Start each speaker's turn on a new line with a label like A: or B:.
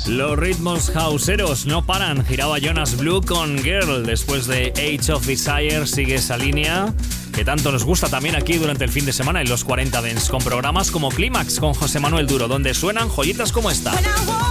A: Los ritmos houseeros no paran. Giraba Jonas Blue con Girl. Después de Age of Desire sigue esa línea que tanto nos gusta también aquí durante el fin de semana en los 40 Dance, con programas como Clímax con José Manuel Duro, donde suenan joyitas como esta.